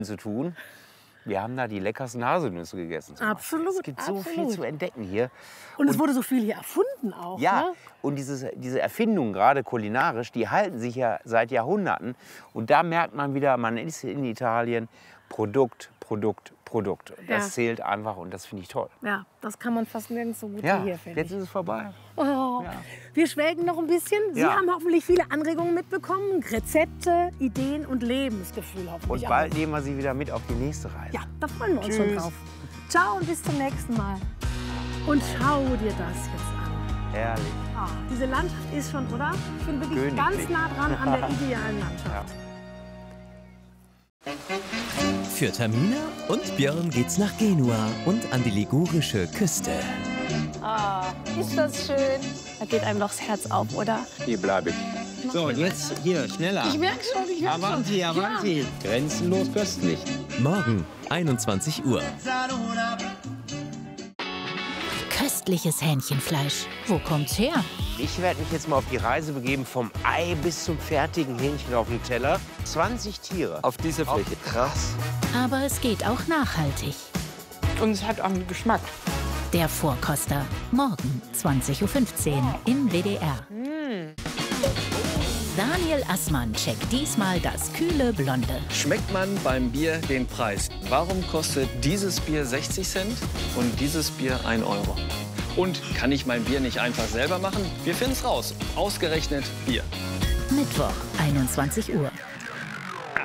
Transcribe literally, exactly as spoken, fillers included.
zu tun. Wir haben da die leckersten Haselnüsse gegessen. Absolut. Es gibt so absolut. viel zu entdecken hier. Und es wurde so viel hier erfunden auch. Ja, Ne? und dieses, diese Erfindungen, gerade kulinarisch, die halten sich ja seit Jahrhunderten. Und da merkt man wieder, man ist in Italien, Produkt, Produkt, Produkt. Das Ja. zählt einfach und das finde ich toll. Ja, das kann man fast nirgends so gut Ja, wie hier, finde jetzt ich. ist es vorbei. Oh. Ja. Wir schwelgen noch ein bisschen. Sie Ja. haben hoffentlich viele Anregungen mitbekommen. Rezepte, Ideen und Lebensgefühl hoffentlich Und bald auch. nehmen wir Sie wieder mit auf die nächste Reise. Ja, da freuen wir uns schon Tschüss. drauf. Ciao und bis zum nächsten Mal. Und schau dir das jetzt an. Herrlich. Ah, diese Landschaft ist schon, oder? Ich bin wirklich Königlich. ganz nah dran an der idealen Landschaft. Für Tamina und Björn geht's nach Genua und an die ligurische Küste. Ah, ist das schön. Da geht einem doch das Herz auf, oder? Hier bleibe ich. So, jetzt hier, schneller. Ich merke schon, ich merke schon. Avanti, avanti. Grenzenlos köstlich. Morgen, einundzwanzig Uhr. Köstliches Hähnchenfleisch. Wo kommt's her? Ich werde mich jetzt mal auf die Reise begeben, vom Ei bis zum fertigen Hähnchen auf dem Teller. zwanzig Tiere. Auf dieser Fläche. Krass. Aber es geht auch nachhaltig. Und es hat auch einen Geschmack. Der Vorkoster. Morgen, zwanzig Uhr fünfzehn im W D R. Daniel Assmann checkt diesmal das kühle Blonde. Schmeckt man beim Bier den Preis? Warum kostet dieses Bier sechzig Cent und dieses Bier ein Euro? Und kann ich mein Bier nicht einfach selber machen? Wir finden es raus. Ausgerechnet Bier. Mittwoch, einundzwanzig Uhr.